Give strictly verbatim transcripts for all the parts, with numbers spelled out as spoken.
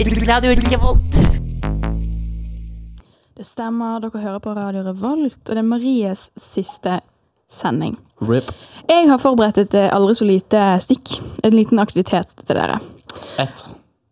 Radio Revolt. Det stemmer, dere hører på Radio Revolt, og det er Maries siste sending. Rip. Jeg har forberedt et aldri så lite stikk, en liten aktivitet til dere. Ett.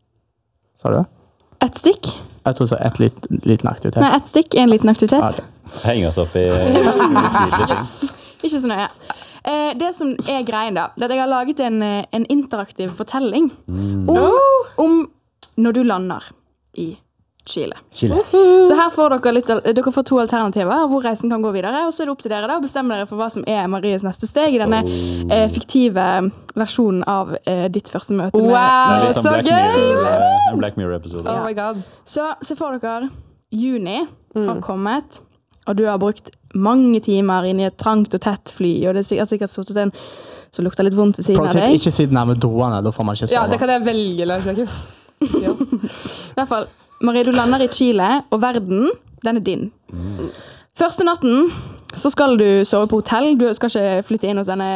Sa du det? Et stikk? Jeg tror det er et lit, liten aktivitet. Nei, et stikk er en liten aktivitet. Ah, okay. Henge oss opp i utvidelige ting. Yes. Ikke så nøye. Eh, det som er greien da, det er at jeg har laget en, en interaktiv fortelling mm. om, om når du lander i Chile. Chile. Så her får dere, litt, dere får to alternativer hvor reisen kan gå videre, og så er det opp til dere da, å bestemme dere for hva som er Maries neste steg i denne oh. eh, fiktive versjonen av eh, ditt første møte med wow, sånn så gøy! En Black Mirror-episode. Oh my god. Så, så får dere, juni mm. har kommet, og du har brukt mange timer inn i et trangt og tett fly, og det er sikkert stått en som lukter litt vondt ved siden av deg. Ikke siden nærme doene, da får man ikke sove. Ja, det kan jeg velge, Lars Jakob. Ja. I hvert fall, Marie, du lander i Chile, og verden, den er din. Mm. Første natten, så skal du sove på hotell. Du skal ikke flytte inn hos denne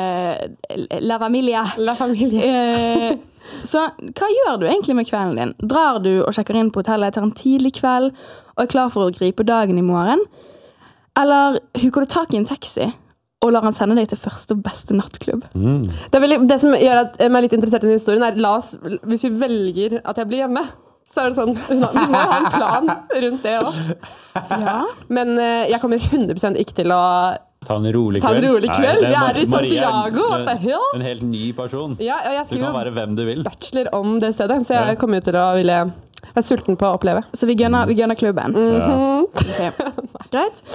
La Familia. La Familia. Eh, så hva gjør du egentlig med kvelden din? Drar du og sjekker inn på hotellet etter en tidlig kveld, og er klar for å gripe dagen i morgen? Eller huker du tak i en taxi og lar han sende deg til første og beste nattklubb? Mm. Det, er veldig, det som gjør at jeg er litt interessert i den historien er, la oss, hvis vi velger at jeg blir hjemme, så er det sånn, vi må ha en plan rundt det også. Ja. Men uh, jeg kommer hundre prosent ikke til å ta en rolig ta kveld. en rolig kveld. Nei, jeg er i Santiago. En, en, en helt ny person. Ja, og jeg du kan være hvem du vil. Bachelor om det stedet, så jeg kommer jo til å ville være sulten på å oppleve. Så vi gønner, vi gønner klubben. Mm-hmm. Okay. Greit.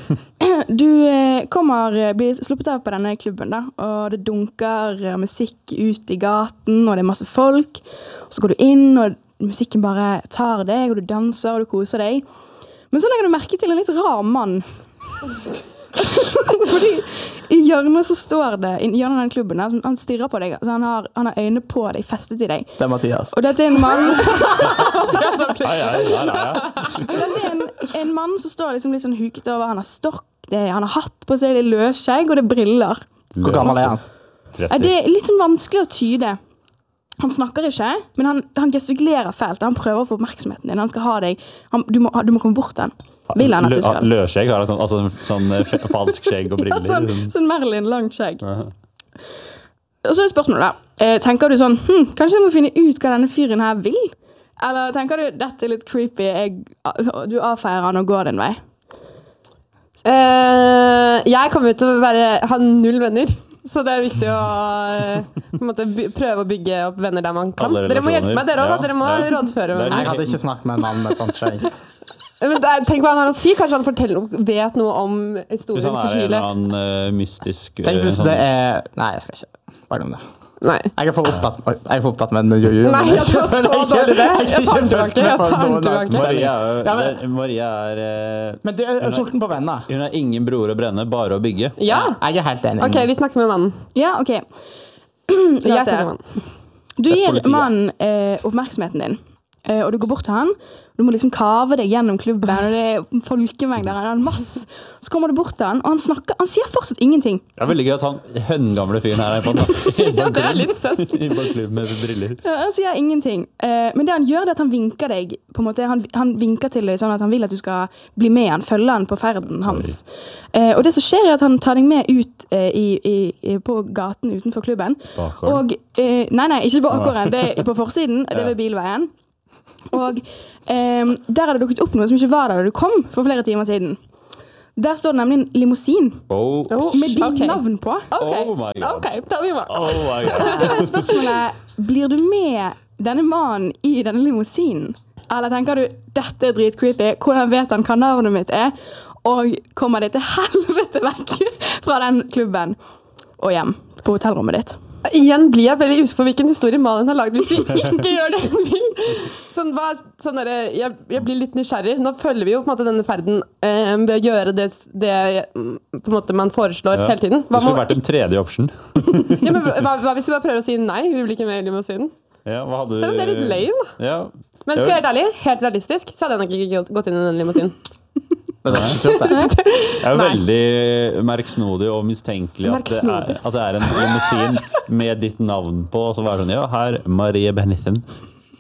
Du kommer, blir sluppet av på denne klubben da, og det dunker musikk ut i gaten, og det er masse folk. Og så går du inn, og musikken bare tar deg, og du danser, og du koser deg. Men så legger du merke til en litt rar mann. Fordi i hjørnet så står det, i hjørnet av den klubben, der, han stirrer på deg, altså han har, han har øyne på deg, festet i deg. Det er Mathias. Og dette er en mann... ja, ja, ja, ja. Og dette er en, en mann som står liksom litt sånn huket over, han har stokk, det, han har hatt på seg, det er løsskjegg, og det er briller. Hvor gammel er han? tretti. Det er litt sånn vanskelig å tyde. Han snakker ikke, men han, han gestikulerer fælt. Han prøver å få oppmerksomheten din. Han skal ha deg. Han, du, må, du må komme bort til han. Vil han at du skal? Løsskjegg har sånn, altså sånn f- falsk skjegg og briller. Ja, sånn, sånn Merlin, langt skjegg. Uh-huh. Og så er spørsmålet da. Eh, tenker du sånn, hm, kanskje jeg må finne ut hva denne fyren her vil? Eller tenker du, dette er litt creepy, jeg, du avfeier han og går din vei? Uh, jeg kommer ut til å være, ha null venner. Så det er viktig å på en måte, by, prøve å bygge opp venner der man kan. Dere må hjelpe meg, dere også. Ja, dere må ja. rådføre meg. Jeg hadde ikke snakket med en mann med et sånt skjegg. Men er, tenk hva han har å si. Kanskje han forteller, vet noe om historien til Chile. Hvis han er en annen uh, mystisk... Uh, tenk hvis sånn. det er... Nei, jeg skal ikke. Bare om det. Nei. Jeg er for opptatt, jeg er for opptatt med en jojo. Nei, jeg tror så dårlig det. Jeg tar den tilbake. Jeg tar den tilbake. Maria er... Ja, men, Maria er uh, men det er sulten på venner. Hun har ingen bror å brenne, bare å bygge. Ja. Jeg er helt enig. Ok, vi snakker med mannen. Ja, ok. Jeg snakker med mannen. Du gir mannen eh, oppmerksomheten din, eh, og du går bort til han. Du må liksom kave deg gjennom klubben, og det er folkemengder, han har en masse. Så kommer du bort til han, og han snakker, han sier fortsatt ingenting. Det er veldig gøy at han, høngamle fyren her er på en ja, det er litt søs. I klubb med briller. Ja, han sier ingenting. Eh, men det han gjør, det er at han vinker deg, på en måte, han, han vinker til deg sånn at han vil at du skal bli med han, følge han på ferden hans. Eh, og det som skjer er at han tar deg med ut eh, i, i, i, på gaten utenfor klubben. Bakgården? Og, eh, nei, nei, ikke bakgården, det er på forsiden, det er ved bilveien. Og eh, der har det dukket opp noe som ikke var der da du kom for flere timer siden. Der står det nemlig en limousin oh, med ditt okay. navn på. Okay. Oh my god. Ok, tell me more. Oh my god. Da er spørsmålet, blir du med denne mannen i denne limousinen? Eller tenker du, dette er dritcreepy, hvordan vet han hva navnet mitt er? Og kommer det til helvete vekk fra den klubben og hjem på hotellrommet ditt? Igjen blir jeg veldig usikker på hvilken historie Malin har laget hvis de ikke gjør det hun vil. Sånn, hva, sånn der, jeg, jeg blir litt nysgjerrig. Nå følger vi jo på en måte denne ferden eh, ved å gjøre det, det på en måte man foreslår ja. hele tiden. Hva det skulle må, vært en tredje option. ja, men hva, hva hvis vi bare prøver å si nei? Vi blir ikke med i limousinen. Ja, hva hadde du... Selv om det er litt lame. Ja. Men skal jeg være ærlig, helt realistisk, så hadde jeg nok ikke gått inn i den limousinen. Det er jo veldig merksnodig og mistenkelig at det er, at det er en limousin med ditt navn på, og så var det sånn, ja, her, Marie Benithen.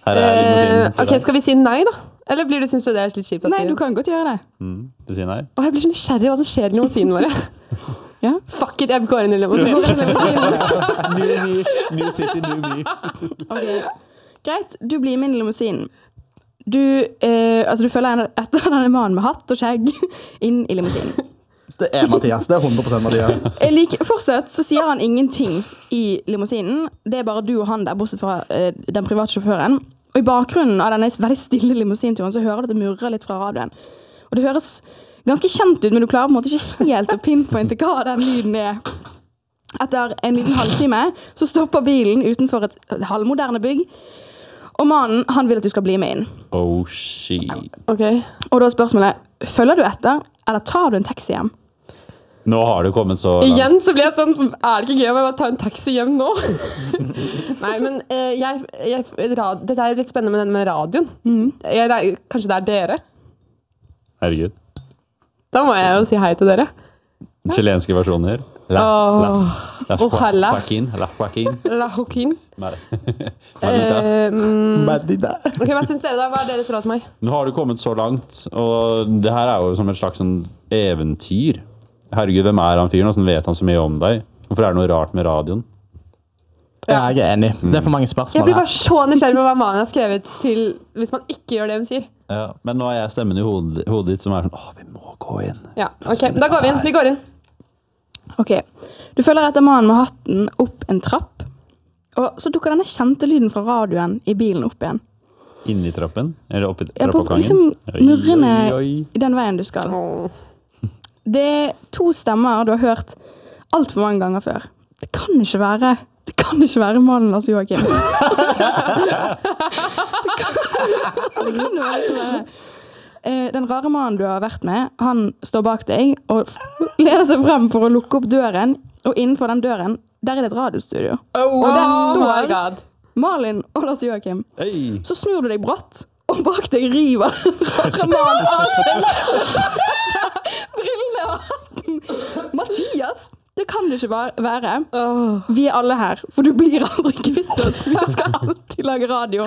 Her er Eh, limousinen til ok, deg. skal vi si nei da? Eller blir du, synes du det er litt kjipt? at Nei, vi- du kan godt gjøre det. Mm, du sier nei? Åh, jeg blir så nysgjerrig hva som skjer i limousinen våre. Ja. Fuck it, jeg går inn i limousinen. New me, new city, new me. Ok, greit. Du blir med inn i limousinen. Du, eh, altså du følger en- etter denne mannen med hatt og skjegg inn i limousinen. Det er Mathias. Det er hundre prosent Mathias. Jeg liker, fortsatt så sier han ingenting i limousinen. Det er bare du og han der, bortsett fra eh, den private sjåføren. Og i bakgrunnen av denne veldig stille limousinturen så hører du at det murrer litt fra radioen. Og det høres ganske kjent ut, men du klarer på en måte ikke helt å pinpointe hva den lyden er. Etter en liten halvtime så stopper bilen utenfor et halvmoderne bygg. Og mannen, han vil at du skal bli med inn. Oh, shit. Ok. Og da er spørsmålet, følger du etter, eller tar du en taxi hjem? Nå har det kommet så langt. Igjen så blir jeg sånn, er det ikke gøy å bare ta en taxi hjem nå? Nei, men eh, jeg, jeg, rad, det er litt spennende med den med radioen. Jeg, det er, kanskje det er dere? Herregud. Da må jeg jo si hei til dere. Chilenske versjoner. La, Åh. la, la, Ojalá. Joaquin, la, Joaquin. La Joaquin. Mar- Marita. Eh, mm, Madida. ok, hva synes dere da? Hva er deres råd til meg? Nå har du kommet så langt, og det her er jo som et slags sånn eventyr. Herregud, hvem er han fyren? Hvordan vet han så mye om deg? Hvorfor er det noe rart med radioen? Ja, jeg er enig. Det er for mange Jeg spørsmål blir her. bare så nysgjerrig på hva mannen har skrevet til hvis man ikke gjør det hun sier. Ja, men nå er jeg stemmen i hodet, hodet ditt som er sånn, åh, vi må gå inn. Ja, ok, da går vi inn. Vi går inn. Ok, du følger etter mannen med hatten opp en trapp, og så dukker denne kjente lyden fra radioen i bilen opp igjen. Inni trappen? Eller oppi Ja, på trappeoppgangen? liksom murrene Oi, oi, oi. i den veien du skal. Åh. Det er to stemmer du har hørt alt for mange ganger før. Det kan ikke være, det kan ikke være mannen Lars Joakim. det kan, det kan det bare ikke være. Eh, Den rare mannen du har vært med, han står bak deg og leder seg frem for å lukke opp døren, og innenfor den døren, der er det et radiostudio. Og der Oh my står god. Malin og Lars Joakim. Hei! Så snur du deg brått, og bak deg river den rare mannen av seg brillene og hatten. Mathias, det kan det ikke va- være. Åh. Vi er alle her, for du blir aldri kvitt oss. Vi skal alltid lage radio.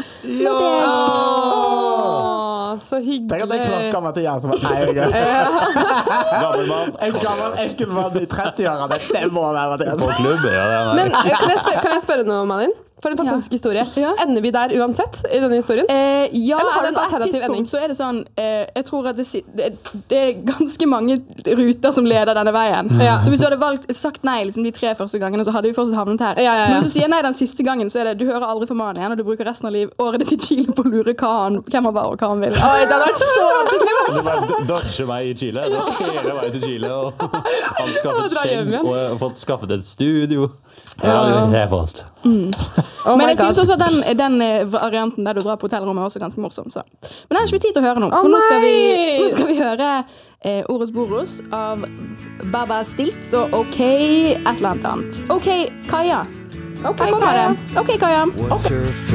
Åh, så hyggelig. Tenk at jeg klokker Mathias som er eier. Gammel mann. En gammel, ekkel mann i trettiårene. Det må være Mathias. På klubb, ja, det er Men eh, kan jeg, spørre, kan jeg spørre noe, Malin? For en fantastisk historie. Ja. Ender vi der uansett i denne historien? Eh, ja, Eller har det en på et alternativ tidspunkt ending? så er det sånn, eh, jeg tror at det, si- det, det er ganske mange ruter som leder denne veien. Ja. Så hvis du hadde valgt, sagt nei liksom de tre første gangene, så hadde vi fortsatt havnet her. Ja, ja, ja. Men hvis du sier nei den siste gangen, så er det, du hører aldri fra mannen igjen, og du bruker resten av liv, året ditt i Chile på å lure hva han, hvem han var og hva han vil. Oi, det hadde vært så Du bare dodger meg i Chile. Du har hele veien til Chile, og han Og skaffet dra hjem skjegg igjen. og har fått skaffet et studio. Ja, det er valgt. Oh Men my jeg synes God. også at den, den eh, varianten der du drar på hotellrommet er også ganske morsom. Så. Men den har ikke vi tid til å høre nå. Å, For nå skal vi, nei! nå skal vi høre eh, Oros Boros av Baba Stilts og OK et eller annet annet. OK, Kaja. Ok, Her kommer Kaja. det. OK, Kaja. What's your